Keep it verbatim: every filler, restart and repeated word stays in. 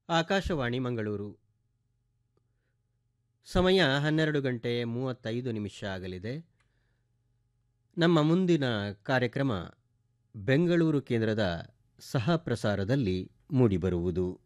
ಆಕಾಶವಾಣಿ ಮಂಗಳೂರು. ಸಮಯ ಹನ್ನೆರಡು ಗಂಟೆ ಮೂವತ್ತೈದು ನಿಮಿಷ ಆಗಲಿದೆ. ನಮ್ಮ ಮುಂದಿನ ಕಾರ್ಯಕ್ರಮ ಬೆಂಗಳೂರು ಕೇಂದ್ರದ ಸಹ ಪ್ರಸಾರದಲ್ಲಿ ಮೂಡಿಬರುವುದು.